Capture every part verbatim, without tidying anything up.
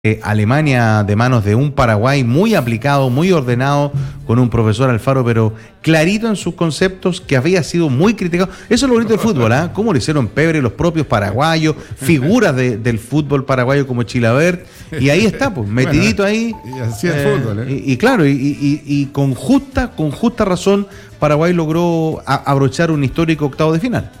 Eh, Alemania de manos de un Paraguay muy aplicado, muy ordenado, con un profesor Alfaro, pero clarito en sus conceptos, que había sido muy criticado. Eso es lo bonito del fútbol, ¿ah? ¿eh? Cómo lo hicieron pebre los propios paraguayos, figuras de, del fútbol paraguayo como Chilavert, y ahí está, pues, metidito ahí. Y así es eh, fútbol, ¿eh? Y, y claro, y, y, y con justa, con justa razón, Paraguay logró a, abrochar un histórico octavo de final.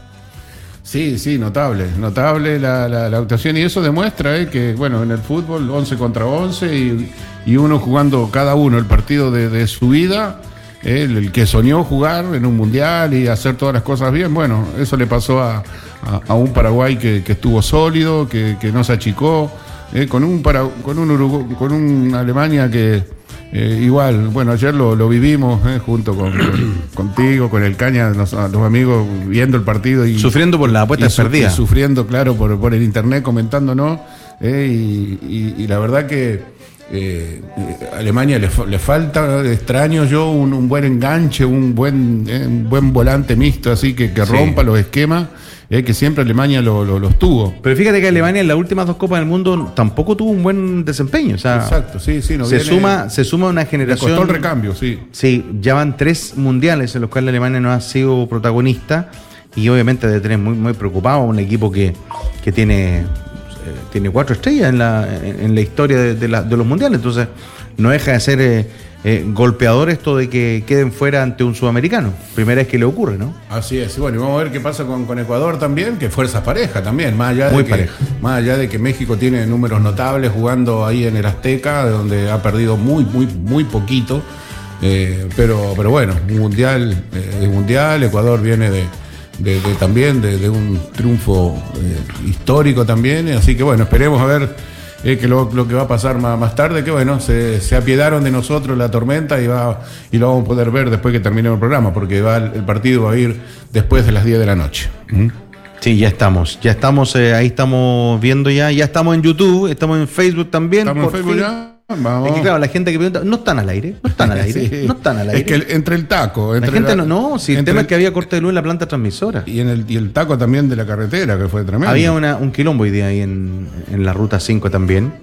Sí, sí, notable, notable la, la, la actuación, y eso demuestra eh, que, bueno, en el fútbol once contra once y, y uno jugando cada uno el partido de, de su vida, eh, el, el que soñó jugar en un mundial y hacer todas las cosas bien, bueno, eso le pasó a, a, a un Paraguay que, que estuvo sólido, que, que no se achicó, eh, con un para, con un Urugu- con una Alemania que Eh, igual, bueno, ayer lo, lo vivimos eh, junto con, con contigo, con el Caña, los, los amigos viendo el partido y sufriendo por la apuesta su, perdida. Sufriendo, claro, por, por el internet, comentándonos. Eh, y, y, y la verdad que eh, a Alemania le, le falta, extraño yo, un, un buen enganche, un buen, eh, un buen volante mixto, así que, que rompa sí. los esquemas. Eh, que siempre Alemania lo, lo, los tuvo. Pero fíjate que Alemania en las últimas dos Copas del Mundo tampoco tuvo un buen desempeño. O sea, exacto, sí, sí. No se, viene, suma, se suma una generación. Le costó el recambio, sí. Sí, ya van tres mundiales en los cuales Alemania no ha sido protagonista y obviamente de tener muy, muy preocupado un equipo que, que tiene, eh, tiene cuatro estrellas en la, en, en la historia de, de, la, de los mundiales. Entonces, no deja de ser eh, eh, golpeador esto de que queden fuera ante un sudamericano. Primera vez que le ocurre, ¿no? Así es. Bueno, y vamos a ver qué pasa con, con Ecuador también, que fuerzas pareja también, más allá, muy de pareja. que, más allá de que México tiene números notables jugando ahí en el Azteca, donde ha perdido muy, muy, muy poquito. Eh, pero, pero bueno, un mundial, eh, mundial, Ecuador viene de, de, de también de, de un triunfo eh, histórico también. Así que bueno, esperemos a ver. Eh, que lo, lo que va a pasar más, más tarde, que bueno, se, se apiedaron de nosotros la tormenta y va y lo vamos a poder ver después que terminemos el programa, porque va el, el partido va a ir después de las diez de la noche. ¿Mm? Sí, ya estamos, ya estamos, eh, ahí estamos viendo ya, ya estamos en YouTube, estamos en Facebook también. ¿Estamos en Facebook fin. ya? Vamos. Es que claro, la gente que pregunta, no están al aire, no están al aire, sí. no están al aire. Es que el, entre el taco, entre la gente la, no, no, si el tema el, es que había corte de luz en la planta transmisora. Y en el y el taco también de la carretera, que fue tremendo. Había una, un quilombo hoy día ahí en, en la ruta cinco también.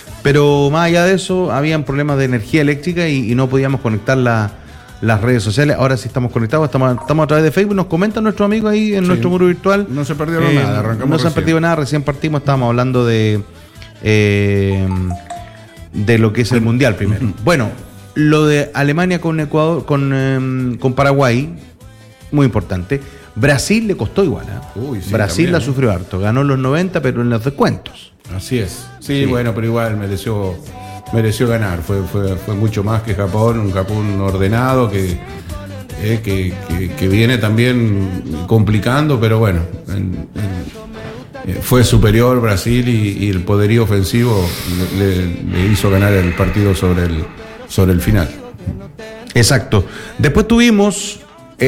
Pero más allá de eso, habían problemas de energía eléctrica y, y no podíamos conectar la, las redes sociales. Ahora sí estamos conectados, estamos, estamos a través de Facebook, nos comentan nuestros amigos ahí en sí. nuestro muro virtual. No se perdieron eh, nada, arrancamos No se han perdido nada, recién partimos, estábamos hablando de... Eh, de lo que es el Mundial primero. Uh-huh. Bueno, lo de Alemania con Ecuador, con, eh, con Paraguay, muy importante. Brasil le costó igual, ¿eh? Uy, sí, Brasil también, la sufrió harto, ganó los noventa, pero en los descuentos. Así es. Sí, sí. Bueno, pero igual mereció, mereció ganar. Fue, fue, fue mucho más que Japón, un Japón ordenado que, eh, que, que, que viene también complicando, pero bueno. En, en, Fue superior Brasil y, y el poderío ofensivo le, le hizo ganar el partido sobre el, sobre el final. Exacto. Después tuvimos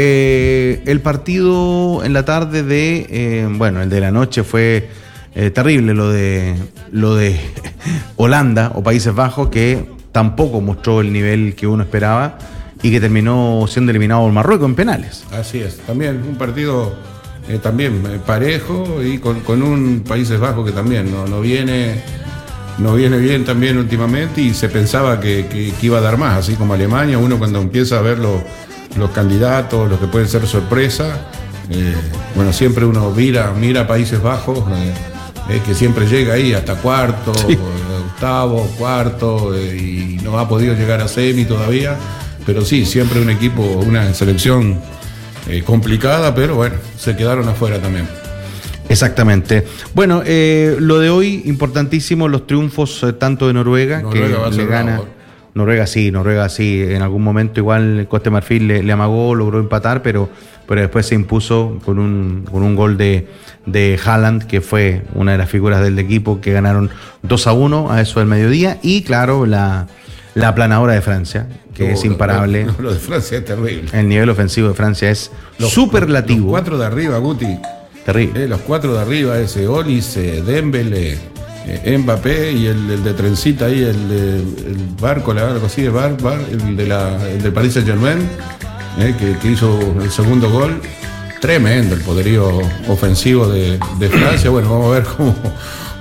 eh, el partido en la tarde de, eh, bueno, el de la noche fue eh, terrible, lo de, lo de Holanda o Países Bajos, que tampoco mostró el nivel que uno esperaba y que terminó siendo eliminado por Marruecos en penales. Así es, también un partido... Eh, también eh, parejo y con, con un Países Bajos que también no, no viene no viene bien también últimamente y se pensaba que, que, que iba a dar más, así como Alemania. Uno cuando empieza a ver los, los candidatos, los que pueden ser sorpresa, eh, bueno, siempre uno mira, mira a Países Bajos, eh, eh, que siempre llega ahí hasta cuarto, sí. octavo, cuarto, eh, y no ha podido llegar a semi todavía, pero sí, siempre un equipo, una selección Eh, complicada, pero bueno, se quedaron afuera también. Exactamente. Bueno, eh, lo de hoy, importantísimo, los triunfos eh, tanto de Noruega, Noruega que le gana. Bravo. Noruega sí, Noruega sí, en algún momento igual Costa de Marfil le, le amagó, logró empatar, pero, pero después se impuso con un, con un gol de, de Haaland, que fue una de las figuras del equipo, que ganaron dos a uno a eso del mediodía, y claro, la... La aplanadora de Francia, que no, es imparable. No, lo de Francia es terrible. El nivel ofensivo de Francia es los, superlativo. Los cuatro de arriba, Guti. Terrible. Eh, los cuatro de arriba, ese Olis, eh, Dembélé, eh, Mbappé y el, el de trencita ahí, el, de, el Barco, algo así de Bar, Bar, el de la, el del Paris Saint-Germain, eh, que, que hizo el segundo gol. Tremendo el poderío ofensivo de, de Francia. Bueno, vamos a ver cómo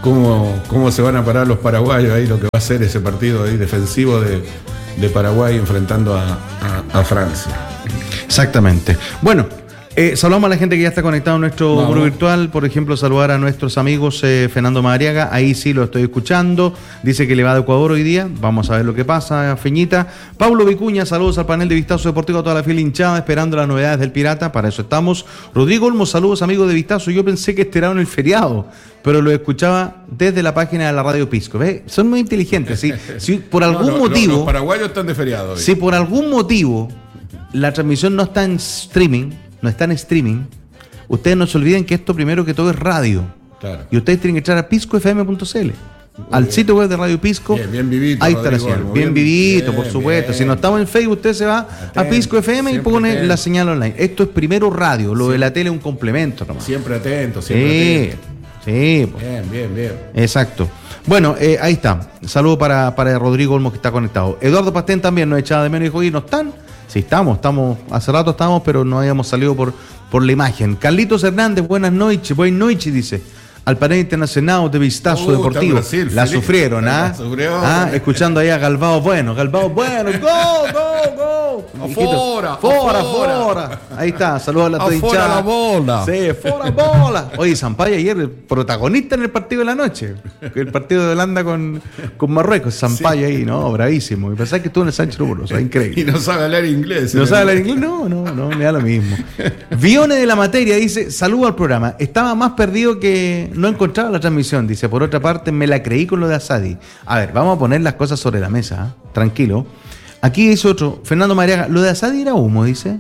cómo, cómo se van a parar los paraguayos ahí, lo que va a ser ese partido ahí defensivo de, de Paraguay enfrentando a, a, a Francia. Exactamente. Bueno, eh, saludamos a la gente que ya está conectada a nuestro Vamos. Muro virtual. Por ejemplo, saludar a nuestros amigos eh, Fernando Madariaga, ahí sí lo estoy escuchando. Dice que le va de Ecuador hoy día. Vamos a ver lo que pasa, Feñita. Pablo Vicuña, saludos al panel de Vistazo Deportivo, a toda la fiel hinchada, esperando las novedades del Pirata. Para eso estamos. Rodrigo Olmos, saludos amigos de Vistazo. Yo pensé que este era en el feriado, pero lo escuchaba desde la página de la Radio Pisco. ¿Ves? Son muy inteligentes, ¿sí? Si por algún no, no, motivo... Los, los paraguayos están de feriado hoy. Si por algún motivo la transmisión no está en streaming, no está en streaming, ustedes no se olviden que esto primero que todo es radio. Claro. Y ustedes tienen que entrar a pisco f m punto c l, al bien. Sitio web de Radio Pisco. Bien, bien vivito. Ahí está la señal. Bien, bien vivito, bien, por supuesto. Bien. Si no estamos en Facebook, usted se va atento, a Pisco F M y pone atento. La señal online. Esto es primero radio, lo sí. de la tele es un complemento nomás. Siempre atento, siempre sí. atento. Sí, pues. Bien, bien, bien. Exacto. Bueno, eh, ahí está. Saludo para, para Rodrigo Olmos que está conectado. Eduardo Pastén también nos echaba de menos y dijo, ¿y no están? Sí, estamos, estamos, hace rato estamos, pero no habíamos salido por, por la imagen. Carlitos Hernández, buenas noches, buenas noches, dice. Al panel internacional de Vistazo uh, Deportivo. Brasil, la feliz. Sufrieron, ¿ah? ¿Ah? Escuchando ahí a Galbao Bueno, Galbao Bueno, go, go, go. Afuera, fora, afuera. Ahí está, saludos a la afuera hinchada. La bola. Sí, fuera bola. Oye, Sampaio ayer, protagonista en el partido de la noche. El partido de Holanda con, con Marruecos. Sampaio sí. ahí, ¿no? Bravísimo. Y pensás que estuvo en el Sánchez Luro, o sea, increíble. Y no sabe hablar inglés. ¿No sabe hablar inglés? No, no, no, me da lo mismo. Vione de la materia dice, saludo al programa. Estaba más perdido que no encontraba la transmisión. Dice, por otra parte, me la creí con lo de Asadi. A ver, vamos a poner las cosas sobre la mesa, ¿eh? Tranquilo. Aquí dice otro, Fernando Madariaga, lo de Asadi era humo, dice.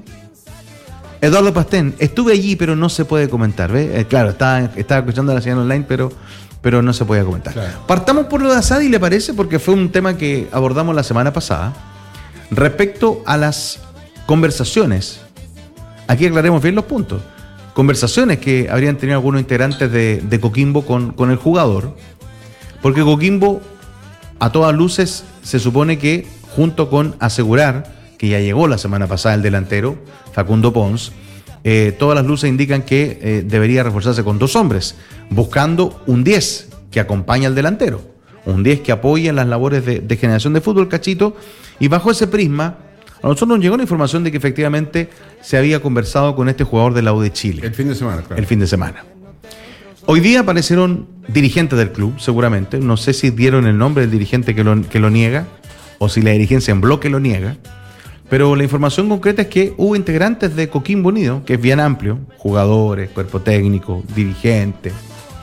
Eduardo Pastén, estuve allí, pero no se puede comentar. ¿Ves? Eh, claro, estaba, estaba escuchando la señal online, pero, pero no se podía comentar. Claro. Partamos por lo de Asadi, ¿le parece? Porque fue un tema que abordamos la semana pasada. Respecto a las conversaciones, aquí aclaremos bien los puntos. Conversaciones que habrían tenido algunos integrantes de, de Coquimbo con, con el jugador, porque Coquimbo, a todas luces, se supone que, junto con asegurar que ya llegó la semana pasada el delantero, Facundo Pons, eh, todas las luces indican que eh, debería reforzarse con dos hombres, buscando un diez que acompañe al delantero, un diez que apoye en las labores de, de generación de fútbol, Cachito, y bajo ese prisma, a nosotros nos llegó la información de que efectivamente se había conversado con este jugador de la U de Chile. El fin de semana, claro. El fin de semana. Hoy día aparecieron dirigentes del club, seguramente. No sé si dieron el nombre del dirigente que lo, que lo niega, o si la dirigencia en bloque lo niega. Pero la información concreta es que hubo integrantes de Coquimbo Unido, que es bien amplio, jugadores, cuerpo técnico, dirigentes,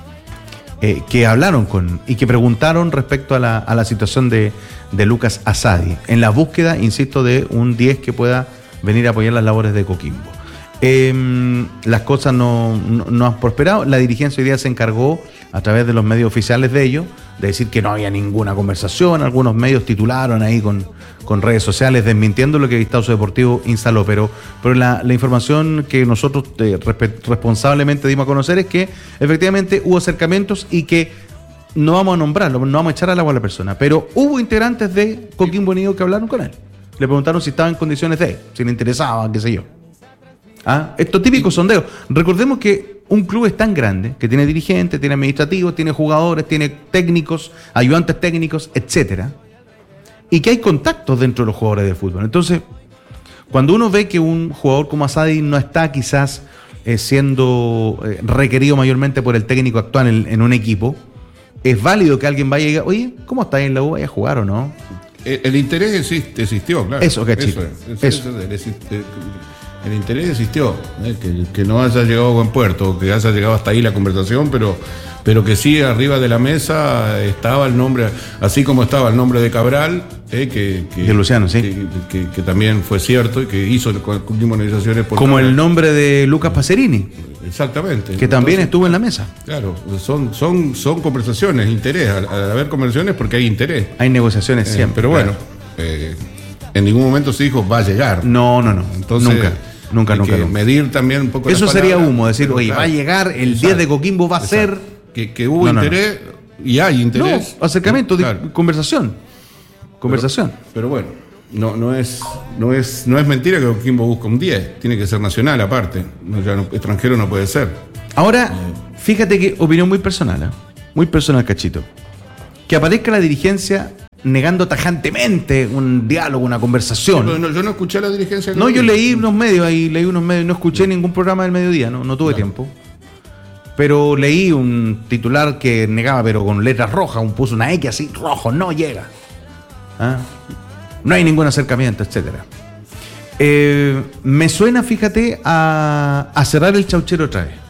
eh, que hablaron con y que preguntaron respecto a la, a la situación de, de Lucas Asadi, en la búsqueda, insisto, de un diez que pueda venir a apoyar las labores de Coquimbo. Eh, las cosas no, no, no han prosperado. La dirigencia hoy día se encargó, a través de los medios oficiales de ellos, de decir que no había ninguna conversación. Algunos medios titularon ahí con, con redes sociales desmintiendo lo que Vistazo Deportivo instaló, pero, pero la, la información que nosotros eh, resp- responsablemente dimos a conocer es que efectivamente hubo acercamientos y que no vamos a nombrarlo, no vamos a echar al agua a la persona, pero hubo integrantes de Coquimbo Unido que hablaron con él. Le preguntaron si estaba en condiciones de, si le interesaba, qué sé yo. ¿Ah? Estos típicos sondeos. Recordemos que un club es tan grande que tiene dirigentes, tiene administrativos, tiene jugadores, tiene técnicos, ayudantes técnicos, etcétera, y que hay contactos dentro de los jugadores de fútbol. Entonces, cuando uno ve que un jugador como Asadi no está quizás eh, siendo eh, requerido mayormente por el técnico actual en, en un equipo, es válido que alguien vaya y diga, oye, ¿cómo está en la U? ¿Vaya a jugar o no? El, el interés existe, existió, claro. Eso, cachito. Eso, eso, eso. eso, eso el, el interés existió, ¿eh? que, que no haya llegado a buen puerto, que haya llegado hasta ahí la conversación, pero, pero que sí, arriba de la mesa estaba el nombre, así como estaba el nombre de Cabral, ¿eh? que, que, de Luciano, sí. Que, que, que también fue cierto y que hizo monetizaciones por como Cabral. El nombre de Lucas Pacerini. Exactamente. Que también Entonces, estuvo en la mesa. Claro, son, son, son conversaciones, interés. Al, al haber conversaciones porque hay interés. Hay negociaciones eh, siempre. Pero bueno, claro. eh, en ningún momento se dijo va a llegar. No, no, no. Entonces, nunca. Nunca, hay nunca. Que nunca. medir también un poco. Eso las sería palabras, humo, decir, oye, claro, va a llegar, el exacto, diez de Coquimbo va a exacto. ser. Que, que hubo no, interés no, no. y hay interés. No, acercamiento, claro. conversación. Conversación. Pero, pero bueno, no, no, es, no, es, no es mentira que Coquimbo busca un diez. Tiene que ser nacional aparte. No, ya no, extranjero no puede ser. Ahora, fíjate que opinión muy personal, ¿eh? muy personal, Cachito. Que aparezca la dirigencia negando tajantemente un diálogo, una conversación. No, no, yo no escuché a la dirigencia. No, yo leí unos medios ahí, leí unos medios, no escuché sí. ningún programa del mediodía, no, no tuve no. tiempo. Pero leí un titular que negaba, pero con letras rojas, un puso una X así, rojo, no llega. ¿Ah? No hay ningún acercamiento, etcétera. Eh, me suena, fíjate, a, a cerrar el Chauchero otra vez.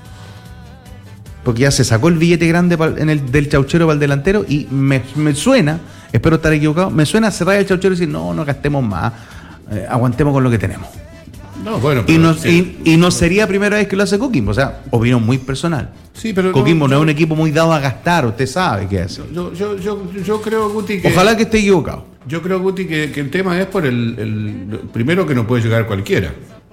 Porque ya se sacó el billete grande en el, del Chauchero para el delantero y me, me suena, espero estar equivocado, me suena a cerrar el Chauchero y decir, no, no gastemos más, eh, aguantemos con lo que tenemos. No, bueno, y, no, sí. y, y no sería primera vez que lo hace Coquimbo, o sea, opinión muy personal. Sí, pero Coquimbo no, no, no yo, es un equipo muy dado a gastar, usted sabe qué es. Yo, yo, yo, yo creo, Guti, que... Ojalá que esté equivocado. Yo creo, Guti, que, que el tema es por el, el... Primero que no puede llegar cualquiera.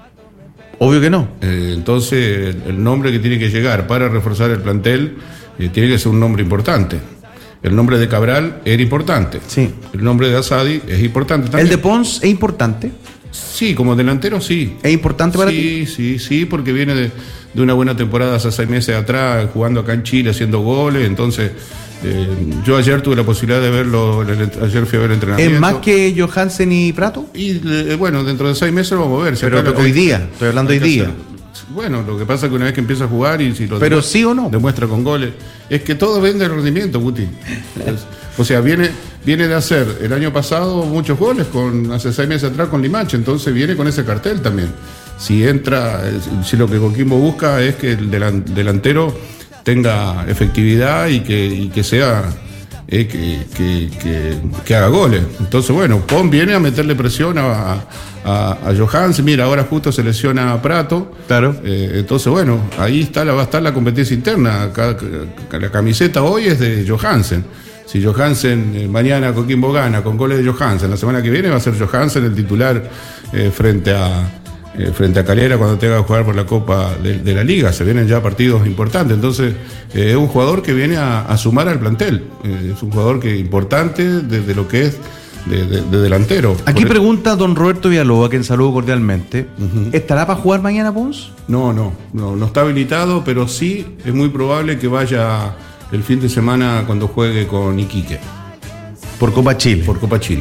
Obvio que no. Eh, entonces, el, el nombre que tiene que llegar para reforzar el plantel eh, tiene que ser un nombre importante. El nombre de Cabral era importante. Sí. El nombre de Asadi es importante también. ¿El de Pons es importante? Sí, como delantero sí. ¿Es importante para sí, ti? Sí, sí, sí, porque viene de, de una buena temporada hace seis meses atrás, jugando acá en Chile, haciendo goles. Entonces, eh, yo ayer tuve la posibilidad de verlo, ayer fui a ver el entrenamiento. ¿Es más que Johansen y Prato? Y eh, bueno, dentro de seis meses lo vamos a ver. Si pero hoy que, día, estoy hablando hoy día. Hacer. Bueno, lo que pasa es que una vez que empieza a jugar y si lo pero demuestra, sí o no demuestra con goles, es que todo vende el rendimiento, Guti. Es, o sea, viene viene de hacer el año pasado muchos goles con hace seis meses atrás con Limache, entonces viene con ese cartel también. Si entra, si lo que Coquimbo busca es que el delantero tenga efectividad y que, y que sea eh, que, que, que, que haga goles. Entonces, bueno, Pon viene a meterle presión a, a, a Johansen. Mira, ahora justo se lesiona a Prato. Claro. Eh, entonces, bueno, ahí está la, va a estar la competencia interna. Acá, la camiseta hoy es de Johansen. Si Johansen eh, mañana Coquimbo gana con goles de Johansen, la semana que viene va a ser Johansen el titular eh, frente a eh, frente a Calera cuando tenga que jugar por la Copa de, de la Liga. Se vienen ya partidos importantes. Entonces, eh, es un jugador que viene a, a sumar al plantel. Eh, es un jugador que importante desde de lo que es de, de, de delantero. Aquí por pregunta el... don Roberto Villalobos, a quien saludo cordialmente. Uh-huh. ¿Estará para jugar mañana, Pons? No, no, no, no está habilitado, pero sí es muy probable que vaya el fin de semana cuando juegue con Iquique. Por Copa Chile. Por Copa Chile.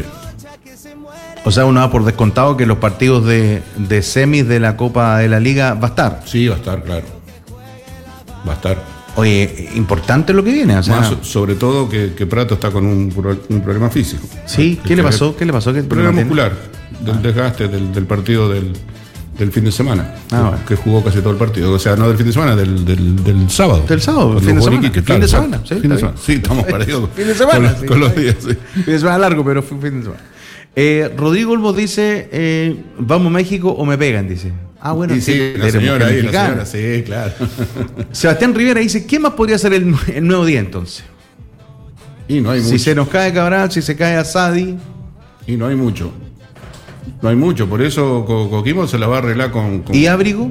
O sea, uno da por descontado que los partidos de, de semis de la Copa de la Liga va a estar. Sí, va a estar, claro. Va a estar. Oye, importante lo que viene. O sea, más sobre todo que, que Prato está con un, un problema físico. Sí, ¿qué le pasó? ¿Qué le pasó? ¿Qué problema muscular, del ah. desgaste del, del partido del, del fin de semana. Ah, que, bueno. que jugó casi todo el partido. O sea, no del fin de semana, del, del, del sábado. Del sábado, fin de semana. Iquique, fin, de semana. Sí, fin de semana. Sí, estamos perdidos. Fin de semana. Con, sí, con los días, sí. Fin de semana largo, pero fin de semana. Eh, Rodrigo Olmos dice, eh, ¿vamos a México o me pegan? Dice. Ah, bueno, sí, sí, la señora ahí, la señora, sí, claro. Sebastián Rivera dice, ¿qué más podría ser el, el nuevo día entonces? Y no hay mucho. Si se nos cae Cabral, si se cae Asadi. Y no hay mucho. No hay mucho, por eso Co- Coquimbo se la va a arreglar con, con... ¿Y Abrigo?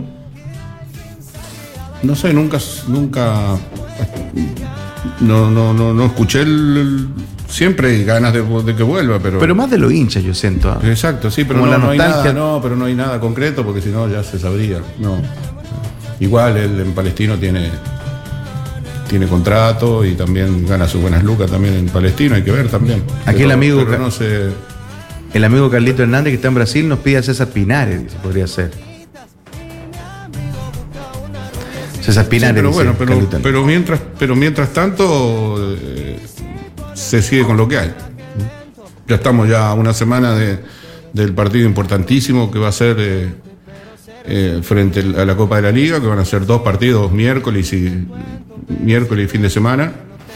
No sé, nunca, nunca, no, no, no, no escuché el, el... Siempre hay ganas de, de que vuelva, pero... Pero más de los hinchas, yo siento. ¿eh? Exacto, sí, pero no, no hay nada, no, pero no hay nada concreto, porque si no ya se sabría. No. Igual él en Palestino tiene, tiene contrato y también gana sus buenas lucas también en Palestino, hay que ver también. Aquí pero, el amigo... Pero no sé... El amigo Carlito Hernández, que está en Brasil, nos pide a César Pinares, dice, podría ser. César Pinares, sí, pero dice, bueno, pero, pero, mientras, pero mientras tanto... Eh, se sigue con lo que hay. Ya estamos ya a una semana de, del partido importantísimo que va a ser eh, eh, frente a la Copa de la Liga, que van a ser dos partidos miércoles y miércoles y fin de semana.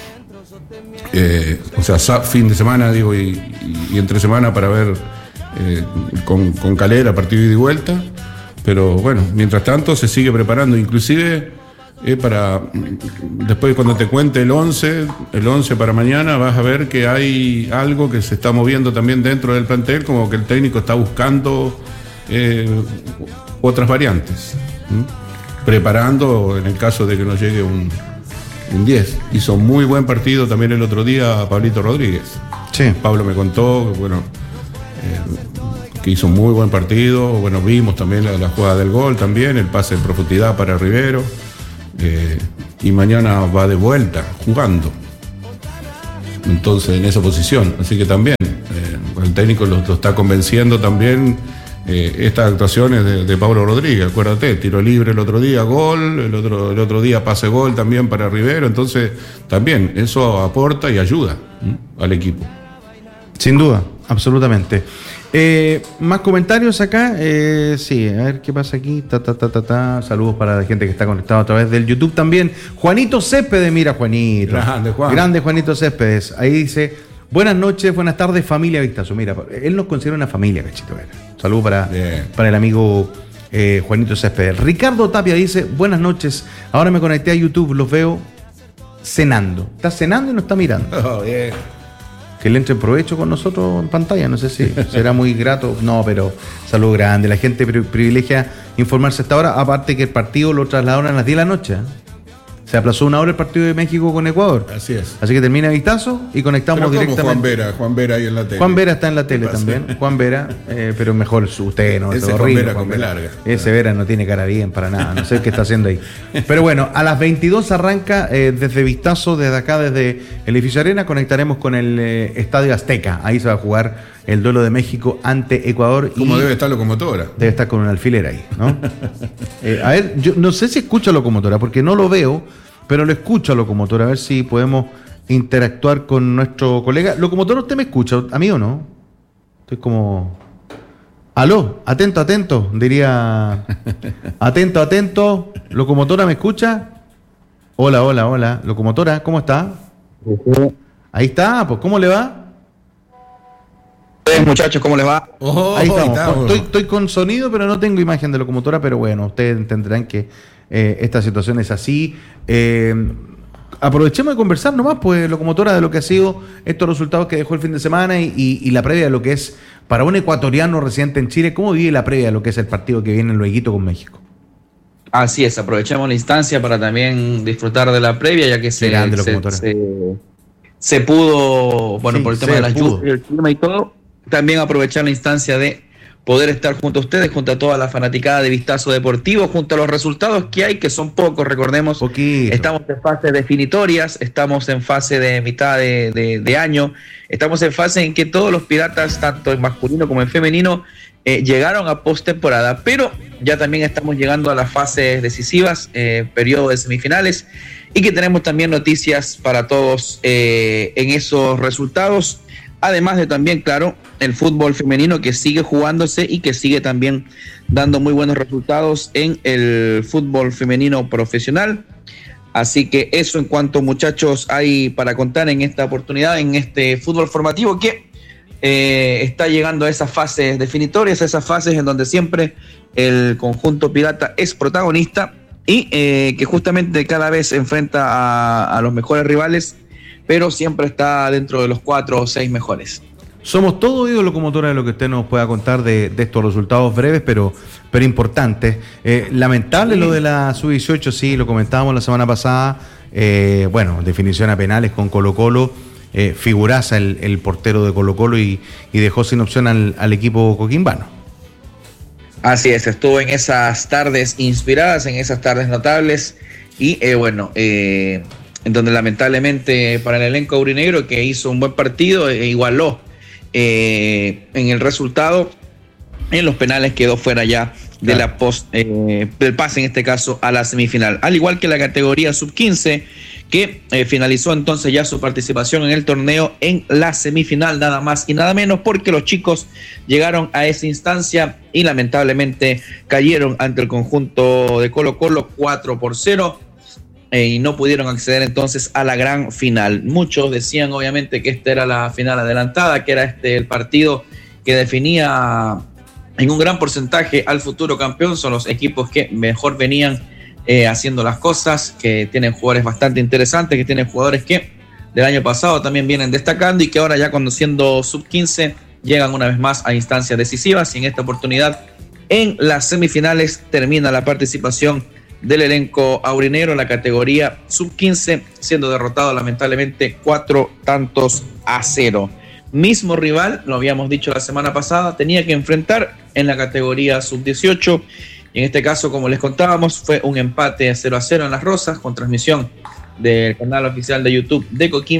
Eh, o sea, fin de semana, digo, y, y, y entre semana para ver eh, con, con Calera partido ida y vuelta. Pero bueno, mientras tanto se sigue preparando, inclusive Eh, para después cuando te cuente el once, el once para mañana, vas a ver que hay algo que se está moviendo también dentro del plantel, como que el técnico está buscando eh, otras variantes, ¿sí? Preparando en el caso de que nos llegue un, un diez. Hizo muy buen partido también el otro día Pablito Rodríguez. Sí. Pablo me contó que, bueno, eh, que hizo un muy buen partido. Bueno, vimos también la, la jugada del gol también, el pase en profundidad para Rivero. Eh, y mañana va de vuelta jugando. entonces en esa posición. Así que también, eh, el técnico lo, lo está convenciendo también. Eh, estas actuaciones de, de Pablo Rodríguez, acuérdate, tiro libre el otro día, gol, el otro, el otro día pase gol también para Rivero, entonces también eso aporta y ayuda ¿eh? al equipo. Sin duda, absolutamente. Eh, más comentarios acá, eh, sí, a ver qué pasa aquí, ta, ta, ta, ta, ta. Saludos para la gente que está conectada a través del YouTube también. Juanito Céspedes, mira Juanito. Grande, Juan. Grande Juanito Céspedes, ahí dice, buenas noches, buenas tardes familia Vistazo. Mira, él nos considera una familia, Cachito Vera. Saludos para, para el amigo eh, Juanito Céspedes. Ricardo Tapia dice, buenas noches, ahora me conecté a YouTube, los veo cenando. Está cenando y no está mirando. Oh, yeah. Que le entre en provecho con nosotros en pantalla, no sé si será muy grato, no, pero salud grande, la gente pri- privilegia informarse a esta hora, aparte que el partido lo trasladaron a las diez de la noche, ¿eh? Se aplazó una hora el partido de México con Ecuador. Así es. Así que termina Vistazo y conectamos pero directamente. Juan Vera, Juan Vera ahí en la tele. Juan Vera está en la tele también. Juan Vera, eh, pero mejor usted, no. Ese Juan Vera con B larga. Ese Vera no tiene cara bien para nada. No sé qué está haciendo ahí. Pero bueno, a las veintidós arranca eh, desde Vistazo, desde acá, desde el edificio Arena, conectaremos con el eh, Estadio Azteca. Ahí se va a jugar el duelo de México ante Ecuador. Como debe estar Locomotora. Debe estar con un alfiler ahí, ¿no? eh, a ver, yo no sé si escucho a Locomotora, porque no lo veo. Pero lo escucho a Locomotora, a ver si podemos interactuar con nuestro colega. Locomotora, ¿usted me escucha? ¿A mí o no? Estoy como... Aló, atento, atento, diría... Atento, atento. Locomotora, ¿me escucha? Hola, hola, hola. Locomotora, ¿cómo está? Uh-huh. Ahí está, pues, ¿cómo le va? Hey, muchachos, ¿cómo les va? Oh, ahí estamos. estamos. Estoy, estoy con sonido, pero no tengo imagen de Locomotora, pero bueno, ustedes entenderán que eh, esta situación es así. Eh, aprovechemos de conversar nomás, pues, Locomotora, de lo que ha sido estos resultados que dejó el fin de semana y, y, y la previa de lo que es, para un ecuatoriano residente en Chile, ¿cómo vive la previa de lo que es el partido que viene luego con México? Así es, aprovechemos la instancia para también disfrutar de la previa, ya que se, grande, se, se, se pudo, bueno, sí, por el tema de las lluvias, el clima y todo, también aprovechar la instancia de poder estar junto a ustedes, junto a toda la fanaticada de Vistazo Deportivo, junto a los resultados que hay, que son pocos, recordemos. Poquito. Estamos en fase definitorias, estamos en fase de mitad de, de, de año, estamos en fase en que todos los piratas, tanto en masculino como en femenino, eh, llegaron a postemporada, pero ya también estamos llegando a las fases decisivas, eh, periodo de semifinales, y que tenemos también noticias para todos eh, en esos resultados. Además de también, claro, el fútbol femenino que sigue jugándose y que sigue también dando muy buenos resultados en el fútbol femenino profesional. Así que eso en cuanto, muchachos, hay para contar en esta oportunidad, en este fútbol formativo que eh, está llegando a esas fases definitorias, a esas fases en donde siempre el conjunto pirata es protagonista y eh, que justamente cada vez enfrenta a, a los mejores rivales, pero siempre está dentro de los cuatro o seis mejores. Somos todo oídos, Locomotora, de lo que usted nos pueda contar de, de estos resultados breves, pero, pero importantes. Eh, lamentable sí. Lo de la sub dieciocho, sí, lo comentábamos la semana pasada. Eh, bueno, definición a penales con Colo-Colo. Eh, figuraza el, el portero de Colo-Colo y, y dejó sin opción al, al equipo coquimbano. Así es, estuvo en esas tardes inspiradas, en esas tardes notables y eh, bueno... Eh, en donde lamentablemente para el elenco aurinegro, que hizo un buen partido, e igualó eh, en el resultado, en los penales quedó fuera ya de claro. la post, eh, del pase en este caso a la semifinal, al igual que la categoría sub quince, que eh, finalizó entonces ya su participación en el torneo en la semifinal, nada más y nada menos, porque los chicos llegaron a esa instancia y lamentablemente cayeron ante el conjunto de Colo-Colo cuatro por cero. Eh, y no pudieron acceder entonces a la gran final. Muchos decían obviamente que esta era la final adelantada, que era este el partido que definía en un gran porcentaje al futuro campeón. Son los equipos que mejor venían eh, haciendo las cosas, que tienen jugadores bastante interesantes, que tienen jugadores que del año pasado también vienen destacando y que ahora ya conociendo sub quince llegan una vez más a instancias decisivas, y en esta oportunidad en las semifinales termina la participación del elenco aurinegro en la categoría sub quince, siendo derrotado lamentablemente cuatro tantos a cero. Mismo rival, lo habíamos dicho la semana pasada, tenía que enfrentar en la categoría sub dieciocho, y en este caso, como les contábamos, fue un empate cero a cero en Las Rosas, con transmisión del canal oficial de YouTube de Coquimbo,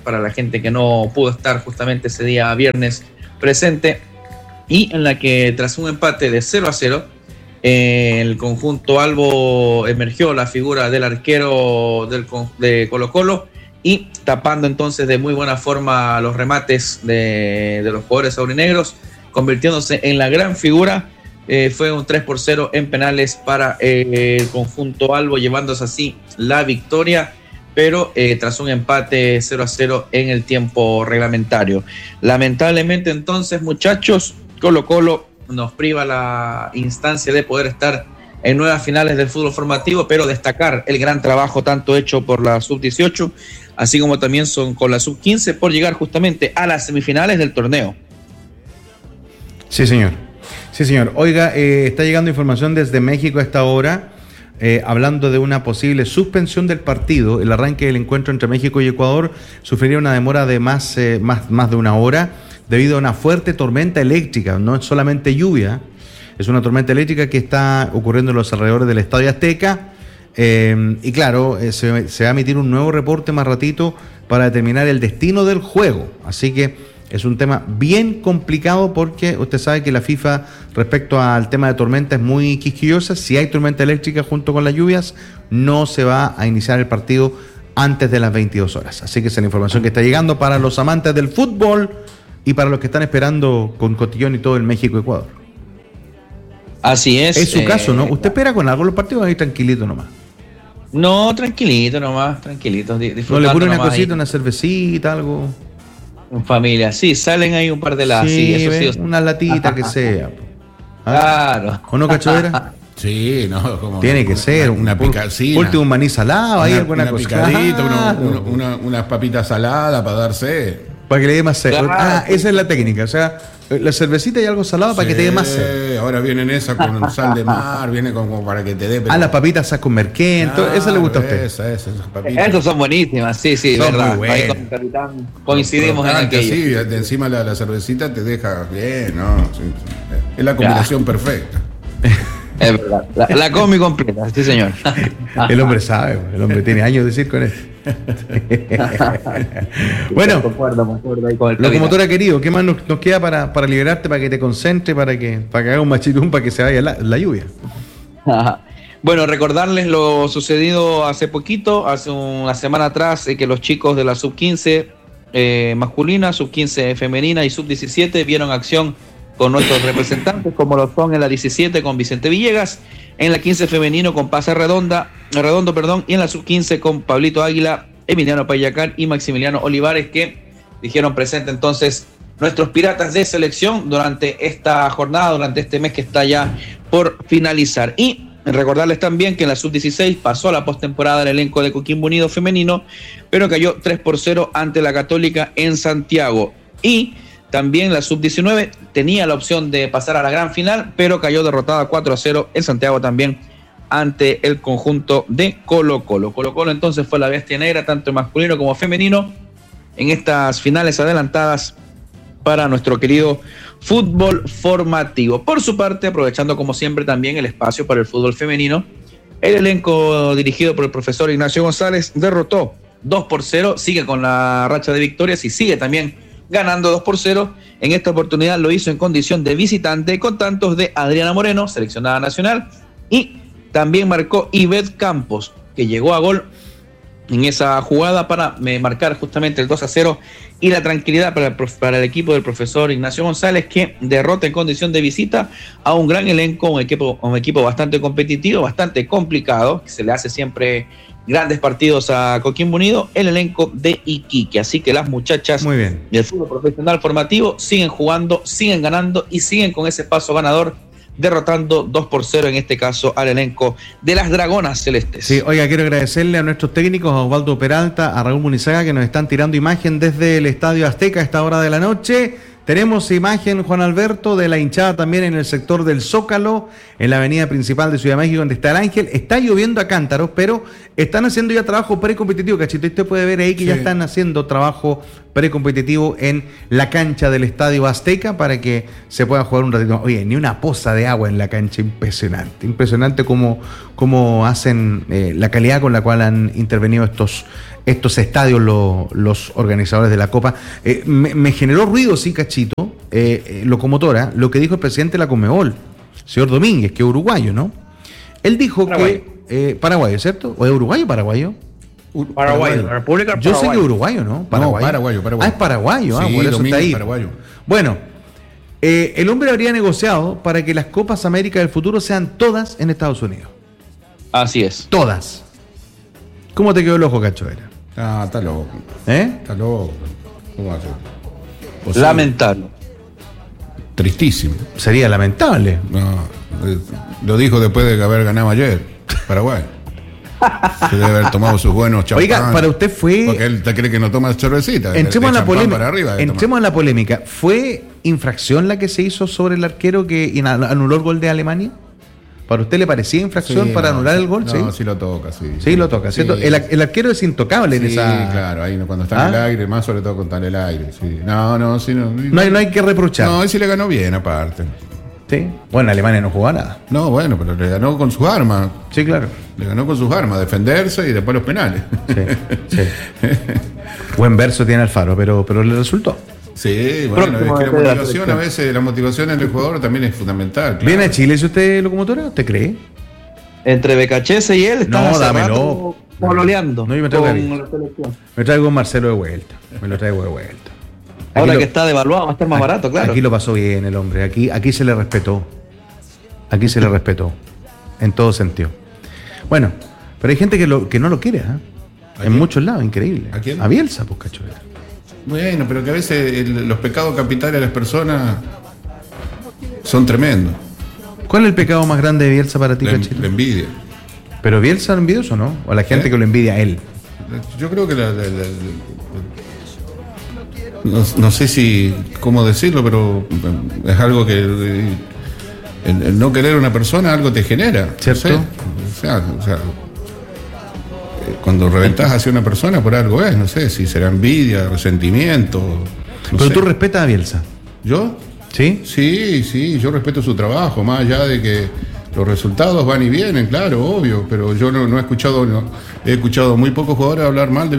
para la gente que no pudo estar justamente ese día viernes presente, y en la que tras un empate de cero a cero, eh, el conjunto albo emergió la figura del arquero del, de Colo Colo, y tapando entonces de muy buena forma los remates de, de los jugadores aurinegros, convirtiéndose en la gran figura. Eh, fue un tres por cero en penales para eh, el conjunto albo, llevándose así la victoria, pero eh, tras un empate cero a cero en el tiempo reglamentario. Lamentablemente entonces, muchachos, Colo Colo nos priva la instancia de poder estar en nuevas finales del fútbol formativo, pero destacar el gran trabajo tanto hecho por la sub dieciocho, así como también son con la sub quince, por llegar justamente a las semifinales del torneo. Sí, señor. Sí, señor. Oiga, eh, está llegando información desde México a esta hora, eh, hablando de una posible suspensión del partido. El arranque del encuentro entre México y Ecuador sufriría una demora de más, eh, más, más de una hora debido a una fuerte tormenta eléctrica. No es solamente lluvia, es una tormenta eléctrica que está ocurriendo en los alrededores del Estadio Azteca. Eh, y claro, eh, se, se va a emitir un nuevo reporte más ratito para determinar el destino del juego. Así que es un tema bien complicado porque usted sabe que la FIFA respecto al tema de tormenta es muy quisquillosa. Si hay tormenta eléctrica junto con las lluvias, no se va a iniciar el partido antes de las veintidós horas. Así que esa es la información que está llegando para los amantes del fútbol y para los que están esperando con cotillón y todo el México-Ecuador. Así es. Es su eh, caso, ¿no? ¿Usted espera con algo los partidos ahí tranquilito nomás? No, tranquilito nomás, tranquilito. ¿No le pone una cosita, ahí, una cervecita, algo? En familia, sí, salen ahí un par de latas. Sí, sí, eso sí, una latita que sea. ¿Ah? Claro. ¿O no, cachadera? Sí, no, como tiene que ser una, una picacina. Último un maní salado, ahí alguna cosa. Picadita, claro. una, una, una, unas papitas saladas para darse. Para que le dé más sed. Claro. Ah, esa es la técnica, o sea, la cervecita y algo salado, sí, para que te dé más sed. Ahora vienen esas con sal de mar, viene como para que te dé. Pero... Ah, las papitas esas con merquén, claro, esa le gusta a usted. Esa, esa, esas papitas. Esas son buenísimas, sí, sí, son verdad. Muy ahí con el capitán coincidimos en aquello. Sí, de encima la, la cervecita te deja bien, ¿no? Sí, es la combinación claro. perfecta. Es verdad, la, la combi completa, sí señor. El hombre sabe, el hombre tiene años de decir con eso. Bueno, concuerdo, concuerdo ahí con el locomotora querido, ¿qué más nos, nos queda para, para liberarte, para que te concentres, para que, para que haga un machitún, para que se vaya la, la lluvia? Bueno, recordarles lo sucedido hace poquito, hace una semana atrás, eh, que los chicos de la sub quince eh, masculina, sub quince femenina y sub diecisiete vieron acción con nuestros representantes, como lo son en la diecisiete con Vicente Villegas, en la quince femenino con Paz Redonda, Redondo, perdón, y en la sub quince con Pablito Águila, Emiliano Payacán y Maximiliano Olivares, que dijeron presente entonces nuestros piratas de selección durante esta jornada, durante este mes que está ya por finalizar. Y recordarles también que en la sub dieciséis pasó a la postemporada el elenco de Coquimbo Unido femenino, pero cayó tres por cero ante la Católica en Santiago. Y también la sub diecinueve tenía la opción de pasar a la gran final, pero cayó derrotada cuatro a cero en Santiago también ante el conjunto de Colo Colo. Colo Colo entonces fue la bestia negra, tanto masculino como femenino, en estas finales adelantadas para nuestro querido fútbol formativo. Por su parte, aprovechando como siempre también el espacio para el fútbol femenino, el elenco dirigido por el profesor Ignacio González derrotó dos por cero, sigue con la racha de victorias y sigue también ganando dos por cero. En esta oportunidad lo hizo en condición de visitante con tantos de Adriana Moreno, seleccionada nacional, y también marcó Ivette Campos, que llegó a gol en esa jugada para marcar justamente el dos a cero y la tranquilidad para el, para el equipo del profesor Ignacio González, que derrota en condición de visita a un gran elenco, un equipo, un equipo bastante competitivo, bastante complicado, que se le hace siempre grandes partidos a Coquimbo Unido, el elenco de Iquique. Así que las muchachas Muy bien. del fútbol profesional formativo siguen jugando, siguen ganando y siguen con ese paso ganador, derrotando dos por cero en este caso al elenco de las Dragonas Celestes. Sí, oiga, quiero agradecerle a nuestros técnicos, a Osvaldo Peralta, a Raúl Munizaga, que nos están tirando imagen desde el Estadio Azteca a esta hora de la noche. Tenemos imagen, Juan Alberto, de la hinchada también en el sector del Zócalo, en la avenida principal de Ciudad de México, donde está el Ángel. Está lloviendo a cántaros, pero están haciendo ya trabajo precompetitivo, cachito. Usted puede ver ahí que sí, ya están haciendo trabajo precompetitivo en la cancha del Estadio Azteca para que se pueda jugar un ratito. Oye, ni una poza de agua en la cancha, impresionante. Impresionante cómo, cómo hacen eh, la calidad con la cual han intervenido estos estos estadios lo, los organizadores de la Copa. Eh, me, me generó ruido, sí, Cachito, eh, eh, locomotora, lo que dijo el presidente de la Conmebol, señor Domínguez, que es uruguayo, ¿no? Él dijo Paraguay. que... Eh, paraguayo, ¿cierto? ¿O es uruguayo o paraguayo? Paraguayo, la República Yo Paraguay. sé que es uruguayo, ¿no? Paraguayo. No, paraguayo, paraguayo. Ah, es paraguayo, sí, ah, por eso Domínguez, está ahí. Paraguayo. Bueno, eh, el hombre habría negociado para que las Copas América del futuro sean todas en Estados Unidos. Así es. Todas. ¿Cómo te quedó el ojo, Cachoeira? Ah, está loco. ¿Eh? Está loco. ¿Cómo va a ser? O sea, lamentable. Tristísimo. Sería lamentable. No, eh, lo dijo después de haber ganado ayer, Paraguay. Se debe haber tomado sus buenos champán. Oiga, para usted fue... Porque él te cree que no toma cervecita. Entremos en la polémica. Para arriba Entremos en la polémica. ¿Fue infracción la que se hizo sobre el arquero que anuló el gol de Alemania? ¿Para usted le parecía infracción sí, para no, anular el gol? No, sí, sí lo toca, sí. Sí, sí lo toca, ¿cierto? Sí. El, el arquero es intocable sí, en esa... Sí, claro, ahí cuando está ¿Ah? en el aire, más sobre todo cuando está en el aire. Sí. No, no, sí, no, no, hay, no hay que reprochar. No, él sí le ganó bien, aparte. Sí, bueno, Alemania no jugó nada. No, bueno, pero le ganó con sus armas. Sí, claro. Le ganó con sus armas, defenderse y después los penales. Sí, sí. Buen verso tiene Alfaro, pero, pero le resultó. Sí, bueno, es que la motivación a veces, la motivación entre el jugador también es fundamental. Claro. ¿Viene a Chile si usted locomotora? ¿Usted cree? Entre Becachese y él están no, dámelo. pololeando. No, yo me traigo, me traigo con Marcelo de vuelta. Me lo traigo de vuelta. Aquí Ahora lo, que está devaluado va a estar más barato, claro. Aquí lo pasó bien el hombre. Aquí, aquí se le respetó. Aquí se le respetó. En todo sentido. Bueno, pero hay gente que, lo, que no lo quiere, ¿eh? En muchos lados, increíble. ¿A quién? A Bielsa, pues, Cachoeira. Bueno, pero que a veces el, los pecados capitales de las personas son tremendos. ¿Cuál es el pecado más grande de Bielsa para ti, la, Cachito? La envidia. ¿Pero Bielsa es envidioso o no? ¿O la gente ¿Eh? que lo envidia a él? Yo creo que la, la, la, la no, no sé si cómo decirlo, pero es algo que el, el no querer a una persona algo te genera. ¿Cierto? No sé, o sea, o sea, cuando reventás hacia una persona por algo es, no sé si será envidia, resentimiento. No pero sé. tú respetas a Bielsa. ¿Yo? ¿Sí? Sí, sí, yo respeto su trabajo, más allá de que los resultados van y vienen, claro, obvio, pero yo no, no he escuchado, no, he escuchado muy pocos jugadores hablar mal de